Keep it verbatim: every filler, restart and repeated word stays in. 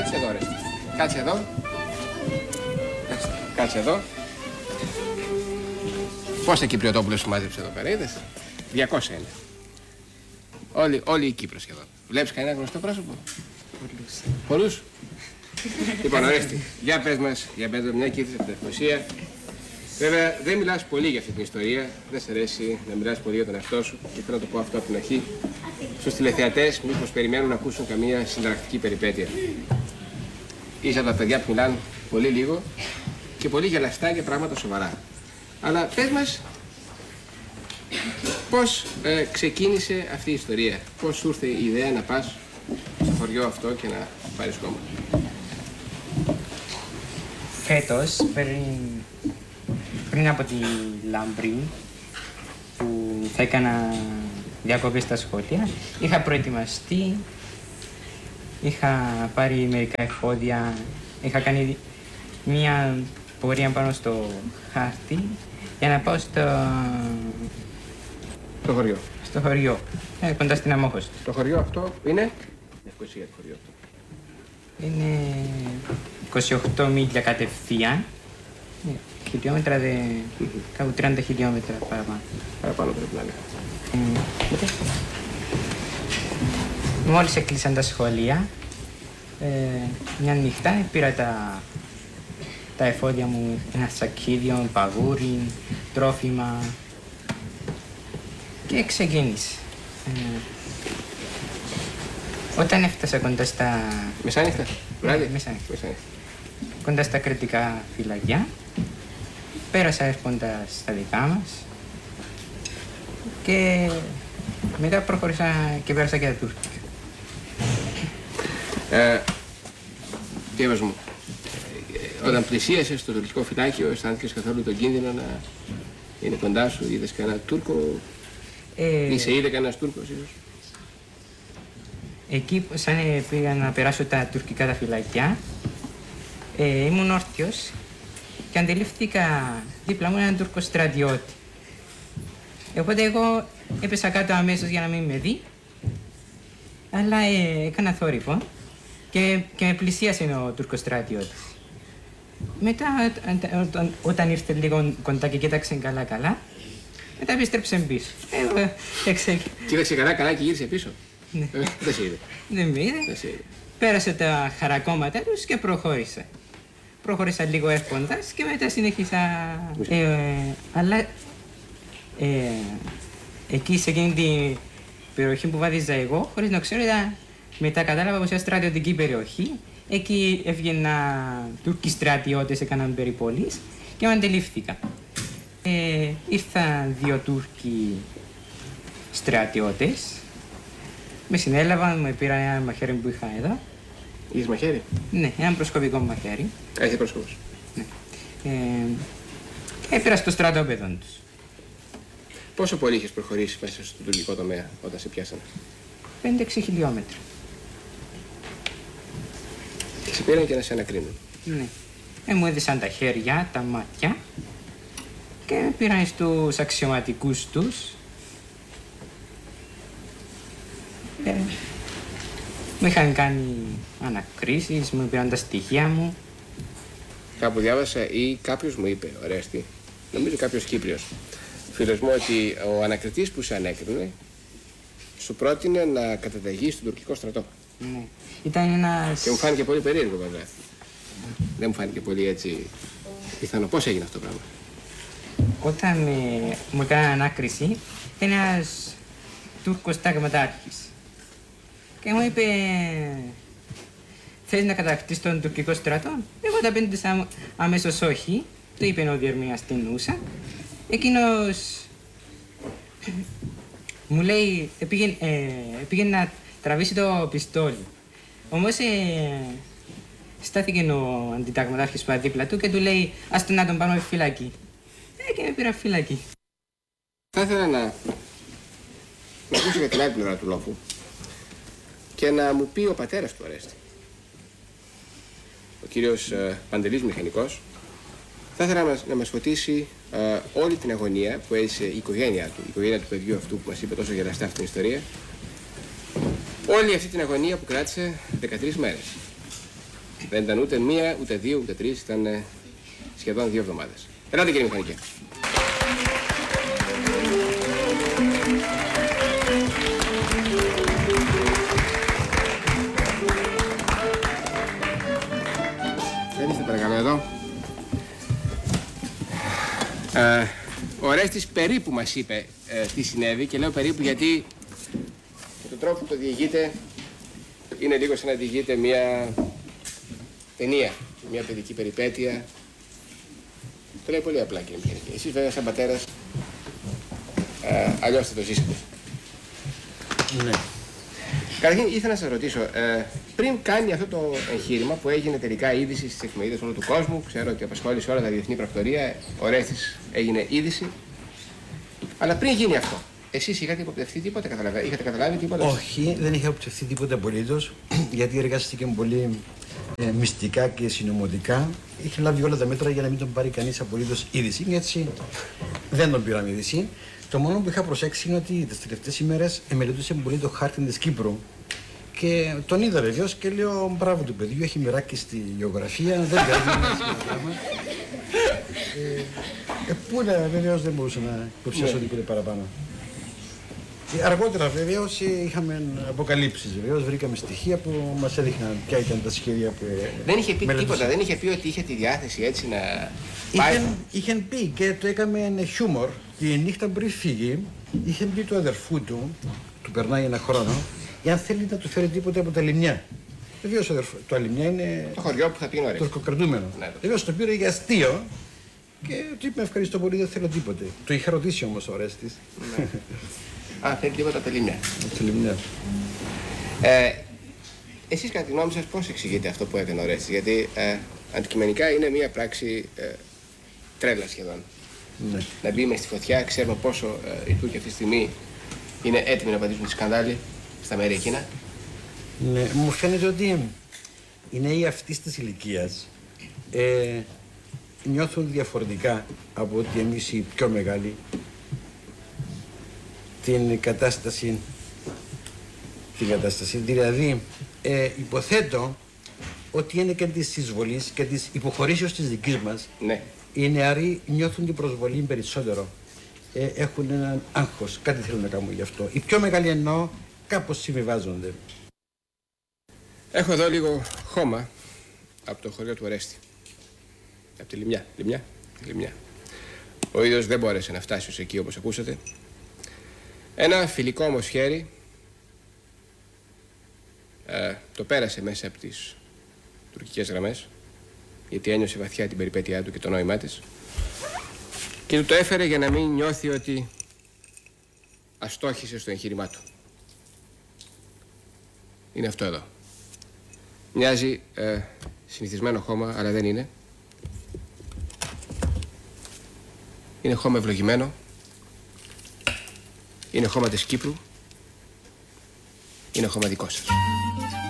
κάτσε εδώ, ρε. Κάτσε εδώ. Κάτσε εδώ. Πόσα Κυπριοτόπουλες σου μάζεψε εδώ πέρα, είδες? διακόσια είναι. Όλη, όλη η Κύπρος σχεδόν. Βλέπεις κανένα γνωστό πρόσωπο? Πολλούς. Πολλούς? Λοιπόν, Ορέστη, για πες μας, για πες μας, μια και ήρθες από την Ευκοσία. Βέβαια, δεν μιλάς πολύ για αυτή την ιστορία. Δεν σε αρέσει να μιλάς πολύ για τον εαυτό σου. Και θέλω να το πω αυτό από την αρχή. Στους τηλεθεατές, μήπως περιμένουν να ακούσουν καμία συνταρακτική περιπέτεια. Είσαι από τα παιδιά που μιλάνε πολύ λίγο και πολύ γελαστά για πράγματα σοβαρά. Αλλά πες μας, πώς ε, ξεκίνησε αυτή η ιστορία? Πώς σου ήρθε η ιδέα να πας στο χωριό αυτό και να πάρεις κόμμα? Φέτος, πριν, πριν από τη Λάμπρη, που θα έκανα διακοπές στα σχολεία, είχα προετοιμαστεί, είχα πάρει μερικά εφόδια, είχα κάνει μία πορεία πάνω στο χάρτη για να πάω στο... Στο χωριό. Στο χωριό, ε, κοντά στην Αμόχωστο. Το χωριό αυτό είναι... Ευκοσία το χωριό αυτό. Είναι είκοσι οκτώ μίλια κατευθείαν. Ε, χιλιόμετρα δε... Mm-hmm. Κάπου τριάντα χιλιόμετρα παραπάνω. Παραπάνω πρέπει να είναι. Mm. Μόλις έκλεισαν τα σχολεία, ε, μια νυχτά πήρα τα, τα εφόδια μου, ένα σακίδιο, παγούρι, τρόφιμα και ξεκίνησε. Ε, όταν έφτασα κοντά στα... Μεσάνυχτα, βράδυ. Μεσάνυχτα. Κοντά στα κρατικά φυλακιά, πέρασα έρχοντας στα δικά μας και μετά προχωρήσα και πέρασα και τα τουρκικά. Ε, τι έβαζε μου, ε, όταν πλησίασες στο τουρκικό φυλάκιο, αισθάνθηκες καθόλου τον κίνδυνο να είναι κοντά σου, είδες κανένα Τούρκο, ε, ή σε είδε κανένας Τούρκος ίσως? Εκεί, σαν πήγα να περάσω τα τουρκικά τα φυλακιά, ε, ήμουν όρθιος και αντιλήφθηκα δίπλα μου έναν Τούρκο στρατιώτη. Οπότε εγώ έπεσα κάτω αμέσως για να μην με δει, αλλά ε, έκανα θόρυβο και, και με πλησίασε ο Τούρκος στρατιώτης. Μετά, όταν, όταν ήρθε λίγο κοντά και κοίταξε καλά καλά, μετά επίστρεψε πίσω. Ε, ε, Κοίταξε καλά καλά και γύρισε πίσω. Ναι. Ε, δεν σε είδε. Δεν με είδε. Δεν σε είδε. Πέρασε τα χαρακόμματα τους και προχώρησα. Προχώρησα λίγο έρχοντας και μετά συνέχισα. Ε, ε, αλλά ε, εκεί σε εκείνη την περιοχή που βάδιζα εγώ, χωρίς να ξέρω, ήταν, μετά κατάλαβα πως ήταν στρατιωτική περιοχή. Εκεί έβγαιναν Τούρκοι στρατιώτες, έκαναν περιπολίες και με αντιλήφθηκα. Ε, ήρθαν δύο Τούρκοι στρατιώτες, με συνέλαβαν, με πήραν ένα μαχαίρι που είχα εδώ. Είχες μαχαίρι? Ναι, ένα προσκοπικό μαχαίρι. Έχει προσκοπός. Ναι. Ε, και πήρα στο στρατόπεδο τους. Πόσο πολύ είχες προχωρήσει μέσα στον τουρκικό τομέα όταν σε πιάσανε? πέντε έξι χιλιόμετρα. Και σε πήραν και να σε ανακρίνουν. Ναι. Ε, μου έδεσαν τα χέρια, τα μάτια και με πήραν στους αξιωματικούς τους. Ε, μου είχαν κάνει ανακρίσεις, μου πήραν τα στοιχεία μου. Κάπου διάβασα ή κάποιος μου είπε, Ορέστη, νομίζω κάποιος Κύπριος, φίλος μου, ότι ο ανακριτής που σε ανέκρινε σου πρότεινε να καταταγείς στον τουρκικό στρατό. Ναι. Ήταν ένας... Και μου φάνηκε πολύ περίεργο βέβαια. Δεν μου φάνηκε πολύ έτσι πιθανό. Πώς έγινε αυτό το πράγμα? Όταν με, μου έκανε ανάκριση, ήταν ένας Τούρκος ταγματάρχης. Και μου είπε, θέλεις να κατακτήσεις τον τουρκικό στρατό? Εγώ τα απέντησα αμέσως όχι. Το είπε ο διερμηνέας στην Ούσα. Εκείνος μου λέει, πήγαινε, ε, πήγαινε να τραβήσει το πιστόλι. Όμως ε, στάθηκε ο αντιταγματάρχης που ήταν δίπλα του και του λέει, ας τον να τον πάμε φυλακή. Ε, και με πήρα φυλακή. Θα ήθελα να, να ακούσω για την άλλη πλευρά του λόγου και να μου πει ο πατέρας του Ορέστη, ο κύριος ε, Παντελής Μηχανικός. Θα ήθελα να, να μας φωτίσει ε, όλη την αγωνία που έζησε η οικογένειά του, η οικογένεια του παιδιού αυτού που μας είπε τόσο γελαστά αυτή την ιστορία. Όλη αυτή την αγωνία που κράτησε δεκατρείς μέρες. Δεν ήταν ούτε μία, ούτε δύο, ούτε τρεις, ήταν ε, σχεδόν δύο εβδομάδες. Ελάτε κύριε μηχανικέ. Θέλετε παρακαλώ εδώ. Ε, ο Ορέστης περίπου μας είπε ε, τι συνέβη και λέω περίπου γιατί με τον τρόπο που το διηγείται είναι λίγο σαν να διηγείται μια ταινία, μια παιδική περιπέτεια. Το λέει πολύ απλά κύριε μηχανική. Εσείς βέβαια σαν πατέρας ε, αλλιώς θα το ζήσετε. Ναι. Καταρχήν ήθελα να σας ρωτήσω, ε, πριν κάνει αυτό το εγχείρημα που έγινε τελικά είδηση στις εφημερίδες όλου του κόσμου, ξέρω ότι απασχόλησε όλα τα διεθνή πρακτορεία, ο Ρέστης έγινε είδηση, αλλά πριν γίνει αυτό, εσείς είχατε υποπτευθεί τίποτα, καταλαβα... είχατε καταλάβει τίποτα? Όχι, δεν είχα υποπτευθεί τίποτα απολύτως, γιατί εργάστηκε πολύ ε, μυστικά και συνωμοτικά. Είχε λάβει όλα τα μέτρα για να μην τον πάρει κανείς απολύτως είδηση, έτσι δεν τον πήραμε είδηση. Το μόνο που είχα προσέξει είναι ότι τις τελευταίες ημέρες μελετούσε πολύ το χάρτη της Κύπρου και τον είδα βεβαίως και λέω μπράβο του παιδιού, έχει μοιράκι στη γεωγραφία, δεν πειράζει να είναι πράγμα. Ε, ε, πού να, βεβαίως δεν μπορούσα να υποψιάσω τίποτε παραπάνω. Ε, αργότερα βεβαίως είχαμε αποκαλύψεις, βεβαίως βρήκαμε στοιχεία που μας έδειχναν ποια ήταν τα σχέδια που δεν είχε πει μελετούσε. Τίποτα, δεν είχε πει ότι είχε τη διάθεση έτσι να πάει. Είχαν, είχαν πει και το έκαμε χιούμορ. Τη νύχτα πριν φύγει, είχε πει του αδερφού του, του περνάει ένα χρόνο, εάν θέλει να του φέρει τίποτα από τα λιμνιά. Βεβαίως το λιμνιά είναι Το χωριό που θα πήγαινε ωραία. τουρκοκρατούμενο. Ναι. Βεβαίως το πήρε για αστείο και του είπε ευχαριστώ πολύ, δεν θέλω τίποτε. Το είχα ρωτήσει όμως ο Ορέστης. Ναι. Α, θέλει τίποτα από τα λιμνιά. Από τα λιμνιά. Ε, εσείς κατά τη γνώμη σας πώς εξηγείτε αυτό που έκανε ο Ορέστης? Γιατί ε, αντικειμενικά είναι μια πράξη ε, τρέλα σχεδόν. Ναι. Να μπει μες στη φωτιά, ξέρουμε πόσο ε, οι Τούρκοι αυτή τη στιγμή είναι έτοιμοι να πατήσουν τη σκανδάλη στα μέρη εκείνα. Ναι, μου φαίνεται ότι οι νέοι αυτής της ηλικίας ε, νιώθουν διαφορετικά από ότι εμείς οι πιο μεγάλοι την κατάσταση, την κατάσταση. Δηλαδή, ε, υποθέτω ότι είναι και της εισβολής και της υποχωρήσεως της δικής μας. Ναι. Οι νεαροί νιώθουν την προσβολή περισσότερο. Ε, έχουν έναν άγχος, κάτι θέλουν να κάνουν γι' αυτό. Οι πιο μεγάλοι εννοώ κάπως συμβιβάζονται. Έχω εδώ λίγο χώμα από το χωριό του Ορέστη. Από τη Λιμιά. Λιμιά. Λιμιά. Ο ίδιος δεν μπόρεσε να φτάσει ως εκεί όπως ακούσατε. Ένα φιλικό όμως χέρι ε, το πέρασε μέσα από τις τουρκικές γραμμές, γιατί ένιωσε βαθιά την περιπέτειά του και το νόημά της, και του το έφερε για να μην νιώθει ότι αστόχησε στο εγχείρημά του. Είναι αυτό εδώ. Μοιάζει ε, συνηθισμένο χώμα, αλλά δεν είναι. Είναι χώμα ευλογημένο. Είναι χώμα της Κύπρου. Είναι χώμα δικό σας.